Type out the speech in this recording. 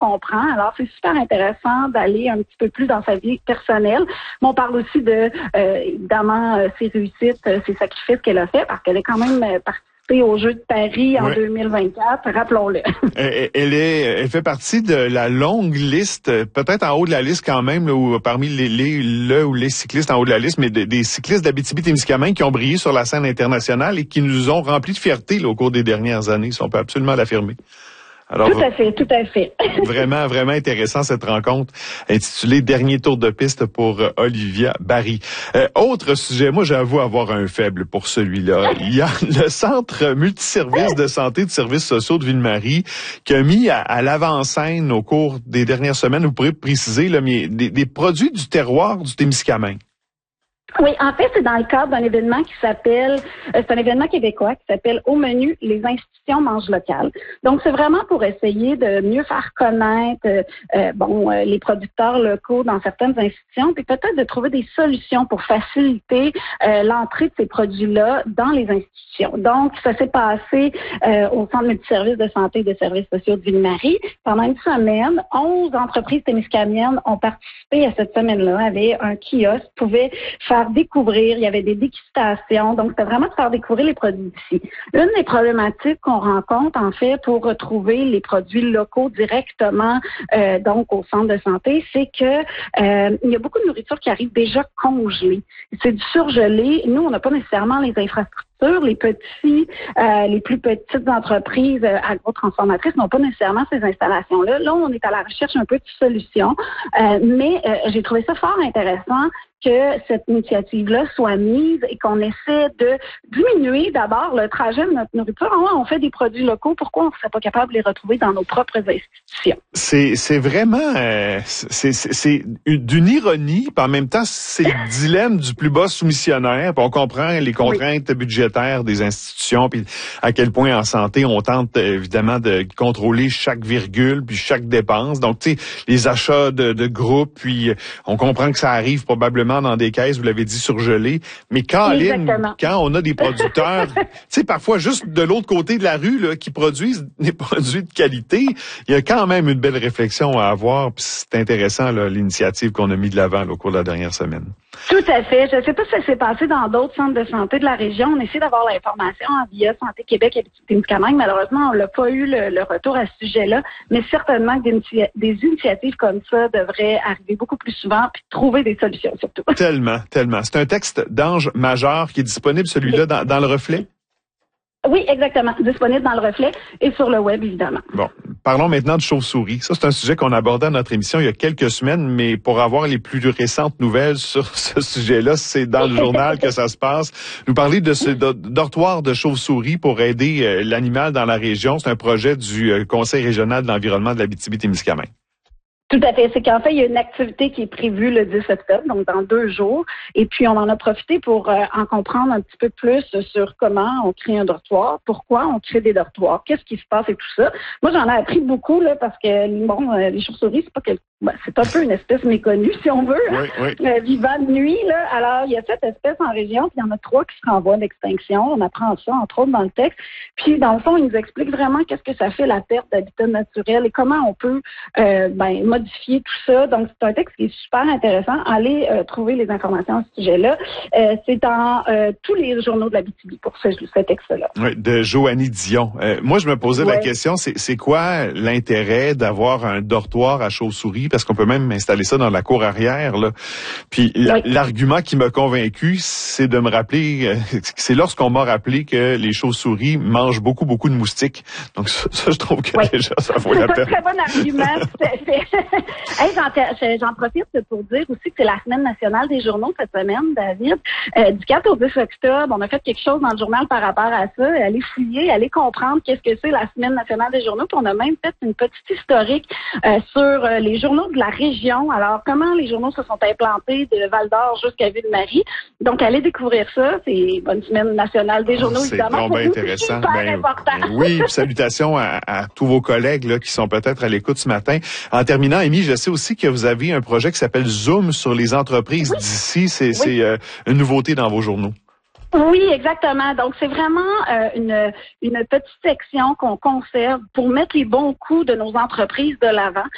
comprend. Alors, c'est super intéressant d'aller un petit peu plus dans sa vie personnelle. Mais on parle aussi de, évidemment, ses réussites, ses sacrifices qu'elle a fait, parce qu'elle est quand même participé aux Jeux de Paris en 2024, rappelons-le. Elle fait partie de la longue liste, peut-être en haut de la liste quand même, là, ou parmi les cyclistes en haut de la liste, mais des cyclistes d'Abitibi-Témiscamingue qui ont brillé sur la scène internationale et qui nous ont rempli de fierté là, au cours des dernières années, si on peut absolument l'affirmer. Alors, tout à fait. Vraiment, vraiment intéressant cette rencontre intitulée Dernier tour de piste pour Olivia Barry. Autre sujet, moi j'avoue avoir un faible pour celui-là. Il y a le Centre multiservice de santé et de services sociaux de Ville-Marie qui a mis à l'avant-scène au cours des dernières semaines, vous pourrez préciser, là, mais des produits du terroir du Témiscamingue. Oui, en fait, c'est dans le cadre d'un événement qui s'appelle, c'est un événement québécois qui s'appelle Au menu, les institutions mangent local. Donc, c'est vraiment pour essayer de mieux faire connaître, les producteurs locaux dans certaines institutions, puis peut-être de trouver des solutions pour faciliter l'entrée de ces produits-là dans les institutions. Donc, ça s'est passé au Centre multiservice de santé et de services sociaux de Ville-Marie. Pendant une semaine, 11 entreprises témiscamingues ont participé à cette semaine-là, avaient un kiosque, pouvaient faire découvrir, il y avait des dégustations, donc c'était vraiment de faire découvrir les produits d'ici. Une des problématiques qu'on rencontre, en fait, pour retrouver les produits locaux directement donc au centre de santé, c'est que il y a beaucoup de nourriture qui arrive déjà congelée. C'est du surgelé. Nous, on n'a pas nécessairement les infrastructures. Les plus petites entreprises agro-transformatrices n'ont pas nécessairement ces installations-là. Là, on est à la recherche un peu de solutions, mais j'ai trouvé ça fort intéressant que cette initiative-là soit mise et qu'on essaie de diminuer d'abord le trajet de notre nourriture. On fait des produits locaux, pourquoi on ne serait pas capable de les retrouver dans nos propres institutions? C'est vraiment c'est d'une ironie, puis en même temps, c'est le dilemme du plus bas soumissionnaire. Puis on comprend les contraintes budgétaires des institutions, puis à quel point en santé, on tente évidemment de contrôler chaque virgule, puis chaque dépense. Donc, tu sais, les achats de groupes, puis on comprend que ça arrive probablement dans des caisses, vous l'avez dit, surgelées. Mais quand on a des producteurs, tu sais, parfois juste de l'autre côté de la rue, là, qui produisent des produits de qualité, il y a quand même une belle réflexion à avoir. Puis c'est intéressant, là, l'initiative qu'on a mis de l'avant là, au cours de la dernière semaine. Tout à fait. Je ne sais pas si ça s'est passé dans d'autres centres de santé de la région. On essaie d'avoir l'information via Santé Québec et Témiscamingue. Malheureusement, on n'a pas eu le retour à ce sujet-là. Mais certainement que des initiatives comme ça devraient arriver beaucoup plus souvent puis trouver des solutions surtout. Tellement. C'est un texte d'Ange Major qui est disponible, celui-là, dans le Reflet? Oui, exactement. Disponible dans le Reflet et sur le web, évidemment. Bon, parlons maintenant de chauves-souris. Ça, c'est un sujet qu'on abordait dans notre émission il y a quelques semaines, mais pour avoir les plus récentes nouvelles sur ce sujet-là, c'est dans le journal que ça se passe. Nous parler de ce dortoir de chauves-souris pour aider l'animal dans la région. C'est un projet du Conseil régional de l'environnement de l'Abitibi-Témiscamingue. Tout à fait. C'est qu'en fait, il y a une activité qui est prévue le 10 octobre, donc dans 2 jours. Et puis, on en a profité pour en comprendre un petit peu plus sur comment on crée un dortoir, pourquoi on crée des dortoirs, qu'est-ce qui se passe et tout ça. Moi, j'en ai appris beaucoup, là, parce que, les chauves-souris, c'est un peu une espèce méconnue, si on veut, vivant de nuit, là. Alors, il y a cette espèce en région, puis il y en a 3 qui seraient en voie d'extinction. On apprend ça, entre autres, dans le texte. Puis, dans le fond, il nous explique vraiment qu'est-ce que ça fait, la perte d'habitat naturel et comment on peut, modifier tout ça. Donc, c'est un texte qui est super intéressant. Allez trouver les informations à ce sujet-là. C'est dans tous les journaux de l'Abitibi pour ce texte-là. Oui, de Joanie Dion. Moi, je me posais la question, c'est quoi l'intérêt d'avoir un dortoir à chauves-souris? Parce qu'on peut même installer ça dans la cour arrière, là. Puis l'argument qui m'a convaincu, c'est de me rappeler, c'est lorsqu'on m'a rappelé que les chauves-souris mangent beaucoup de moustiques. Donc ça je trouve que déjà, ça vaut la peine. C'est un très bon argument, tout à fait. J'en profite pour dire aussi que c'est la semaine nationale des journaux cette semaine, David. Du 4 au 10 octobre, on a fait quelque chose dans le journal par rapport à ça. Aller fouiller, aller comprendre qu'est-ce que c'est la semaine nationale des journaux. Puis on a même fait une petite historique sur les journaux de la région. Alors, comment les journaux se sont implantés de Val-d'Or jusqu'à Ville-Marie. Donc, allez découvrir ça. C'est une semaine nationale des journaux, évidemment. C'est intéressant. Super important. Oui, salutations à tous vos collègues là, qui sont peut-être à l'écoute ce matin. En terminant, Amy, je sais aussi que vous avez un projet qui s'appelle Zoom sur les entreprises d'ici. C'est une nouveauté dans vos journaux. Oui, exactement. Donc, c'est vraiment une petite section qu'on conserve pour mettre les bons coups de nos entreprises de l'avant.